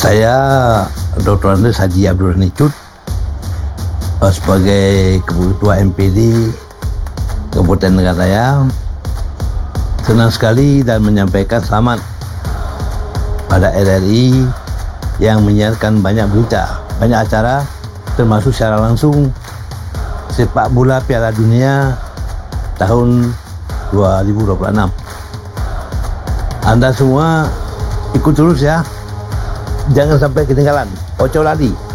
Saya Dr. Andes Haji Abdul Nicut sebagai Ketua MPD Kabupaten Mekaraya senang sekali dan menyampaikan selamat pada RRI yang menyiarkan banyak berita, banyak acara, termasuk secara langsung sepak bola Piala Dunia tahun 2026. Anda semua ikut terus ya, jangan sampai ketinggalan. Ojo lali.